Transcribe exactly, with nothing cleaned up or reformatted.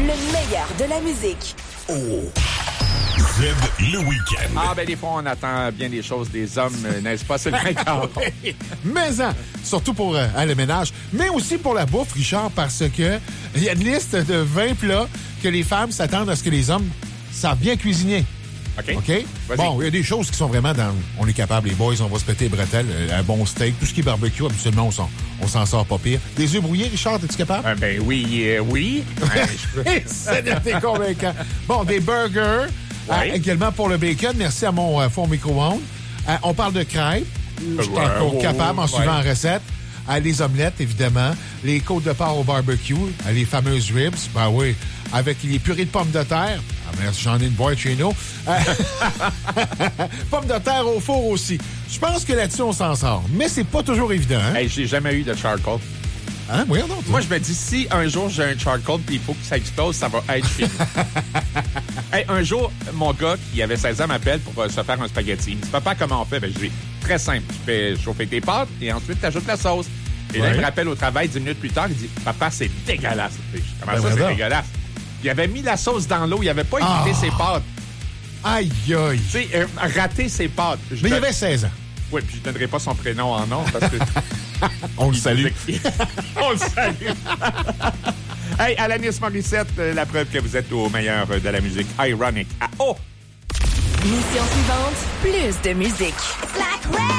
Le meilleur de la musique. Oh. Z le week-end. Ah, ben des fois, on attend bien des choses des hommes, euh, n'est-ce pas? C'est le vingt Oui. Mais hein, surtout pour euh, le ménage, mais aussi pour la bouffe, Richard, parce que il y a une liste de vingt plats que les femmes s'attendent à ce que les hommes savent bien cuisiner. OK. OK? Vas-y. Bon, il y a des choses qui sont vraiment dans... On est capable, les boys, on va se péter les bretelles, euh, un bon steak, tout ce qui est barbecue, habituellement, on s'en, on s'en sort pas pire. Des œufs brouillés, Richard, es-tu capable? Euh, ben oui, euh, oui. Ouais, je peux- C'est convaincant. Bon, des burgers, Ouais. euh, également pour le bacon. Merci à mon euh, four micro-ondes. Euh, on parle de crêpes. Je suis Ouais, encore ouais, capable en ouais. suivant la recette. Euh, les omelettes, évidemment. Les côtes de porc au barbecue. Euh, les fameuses ribs. Ben oui. Avec les purées de pommes de terre. Ah, merci, j'en ai une boîte chez nous. Euh, pommes de terre au four aussi. Je pense que là-dessus, on s'en sort. Mais c'est pas toujours évident, hein? Hey, j'ai jamais eu de charcoal. Hein? Oui, non, Moi, je me dis, si un jour j'ai un charcoal puis il faut que ça explose, ça va être fini. Hey, un jour, mon gars qui avait seize ans m'appelle pour euh, se faire un spaghetti. Il me dit, papa, comment on fait? Ben, je dis, très simple. Tu fais chauffer tes pâtes et ensuite tu ajoutes la sauce. Et là, Ouais. il me rappelle au travail dix minutes plus tard, il dit, papa, c'est dégueulasse. Je dis, comment Ben, ça, c'est voilà. dégueulasse? Il avait mis la sauce dans l'eau, il avait pas Ah. évité ses pâtes. Aïe, aïe. Tu sais, euh, rater ses pâtes. Je Mais il te- avait seize ans. Oui, puis je donnerai pas son prénom en nom parce que... On le salue. On le salue. Hey, Alanis Morissette, euh, la preuve que vous êtes au meilleur euh, de la musique ironic. Ah, oh! Mission suivante, plus de musique. Slack